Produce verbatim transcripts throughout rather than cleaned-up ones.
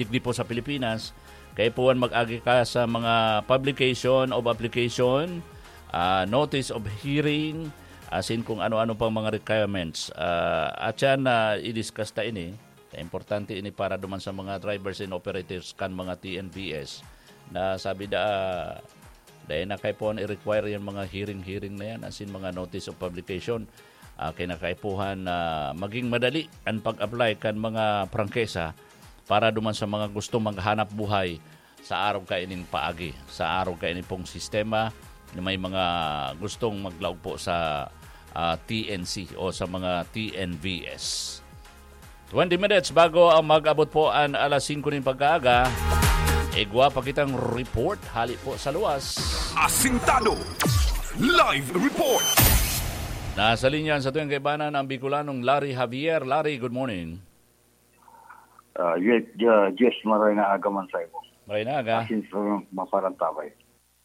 digdi po sa Pilipinas. Kaya po mag-agi ka sa mga publication of application, uh, notice of hearing, as in kung ano-ano pang mga requirements. Uh, at yan na uh, i-discuss ta ini. Importante ini para duman sa mga drivers and operators kan mga T N V S na sabi da uh, dahil na kayo po i-require yung mga hearing-hearing na yan, as in mga notice of publication. Uh, kaya na kayo pohan na uh, maging madali ang pag-apply kan mga prangkesa para duman sa mga gustong maghanap buhay sa araw kaining paagi, sa araw kaining pong sistema na may mga gustong maglaog po sa uh, T N C o sa mga T N V S. twenty minutes bago ang mag-abot po ang alas singko ng pagkaaga, igwa pa kitang report, hali po sa luwas. Asintado Live Report. Nasa linya sa tuwing kaibanan ang Bicolanong Larry Javier. Larry, good morning. Uh, yes, uh, yes, maray na agaman sa iyo. Maray na aga. Asin sa maparantabay.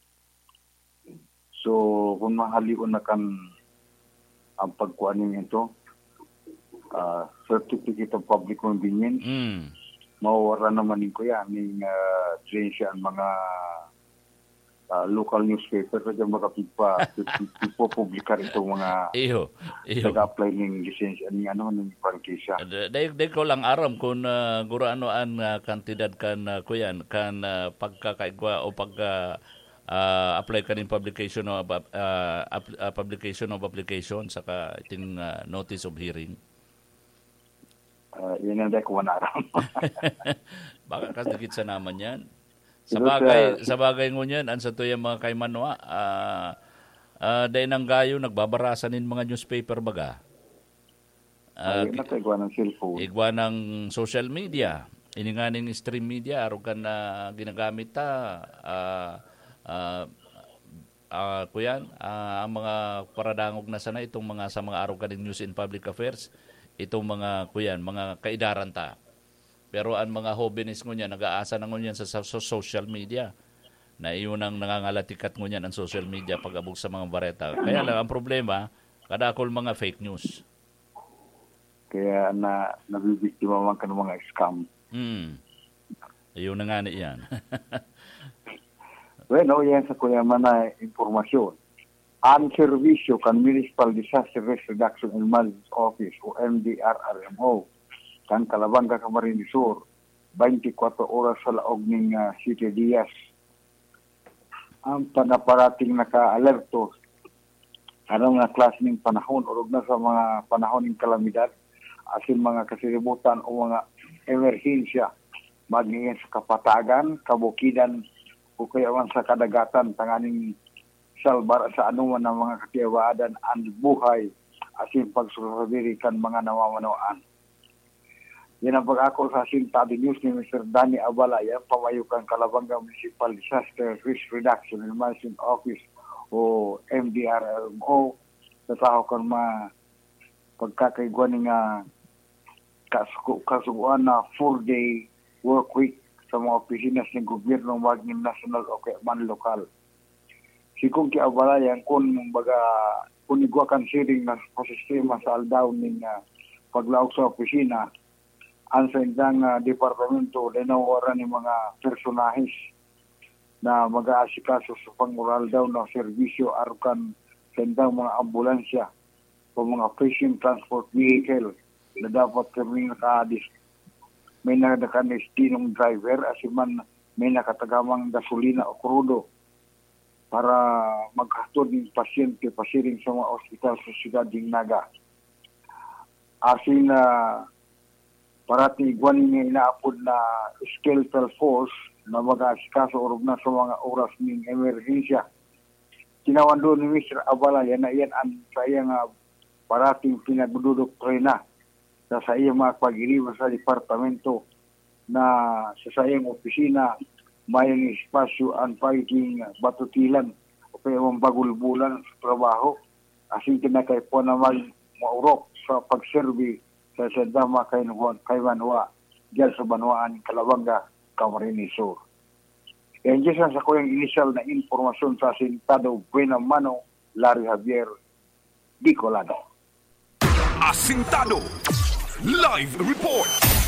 So, kung mahalion na kan ang pagkuanin ito, uh, Certificate of Public Convenience, mm. mawawara naman din ko yan, ng uh, siya ang mga uh, local newspaper na dyan makapigpa, ipopublikar itong mga iyo, iyo. nag-apply ng lisensya, ng ano, ng prangkisa. Dahil ko lang aram kung uh, guro ano ang uh, kantidad kan uh, kuyan, kan uh, pagkakaigwa o pagka uh, apply ka ng publication of uh, uh, publication of application saka iting uh, notice of hearing. Uh, yun ang dahil ko wanaram. Baka kasdikit sa naman yan. Sa bagay, sa bagay ngun yan, ang sa tuyang mga kaymanwa, uh, uh, dahil nang gayo, nagbabarasan ng mga newspaper baga. Uh, Ayun na igwa ng cellphone. Igwa ng social media. Ini nga ng stream media, araw ka na ginagamit ta. Uh, uh, uh, kuyan, uh, ang mga paradangog na sana, itong mga sa mga araw ka ng news and public affairs, itong mga kuyan, mga kaidaran ta. Pero ang mga hobinis ngunyan, nag-aasa na ngunyan sa, sa, sa social media. Na iyon ang nangangalatikat ngunyan ang social media pag-abog sa mga bareta. Kaya lang, ang problema, kadakol mga fake news. Kaya na nabibiktima man ka ng mga scam. Hmm. Ayun na nga na yan. Bueno, yan sa kuya man na informasyon. Ang serbisyo kan Municipal Disaster Risk Reduction and Management Office o M D R R M O kan Calabanga, Camarines Sur, twenty-four oras sa laog ng uh, City Diaz. Ang panaparating naka-alerto anong nga klase ng panahon o na sa mga panahon ng kalamidad asin mga kasilibutan o mga emerhensya magingin sa kapatagan, kabukidan o kaya man sa kadagatan tanganing salbar sa anuman ng mga katiwaadan ang buhay asin pagsusabiri kan mga namamanawaan. Yan ang pag-ako sa Asintado News ni Mister Danny Abala, yan pamayukan Calabanga Municipal Disaster Risk Reduction and Management Office o M D R R M O sa tao kan mga pagkakaigwan nga kasuguan na four-day work week sa mga opisina ng gobyerno maging national o kaya man lokal. Sikong kiabala yan kung baga kunigwa kan siring na sistema sa aldaw ng uh, paglaog sa opisina ang sa indang uh, departamento linawara ng mga personahis na mag-aasikaso sa pangural daw ng serbisyo arukan sa indang mga ambulansya o mga patient transport vehicle na dapat kami nakadis may nakadestinong driver asiman may nakatagamang gasolina o krudo para maghatod ng pasyente pasiring sa mga ospital sa siyudad ng Naga. Asin na uh, parati igwanin niya inaapod na skeletal force na mag-aasikaso orog na sa mga oras ng emerhensya. Tinawan doon ni Mister Abala yan na yan ang sa iyang uh, parating pinagdudoktrina sa sa iyang mga pag-iriba sa departamento na sa sa iyang opisina mayang espasyo ang pagiging batutilan o kaya mong bagulbulan sa trabaho asin kinakay po na mag-maurok sa pagserbi sa Sandama kay Manwa diyan sa Banwaan Calabanga, Camarines Sur. Yan dyan sa kuyang initial na informasyon sa Asintado Buenamano, Larry Javier, Bicolano. Asintado Live Report.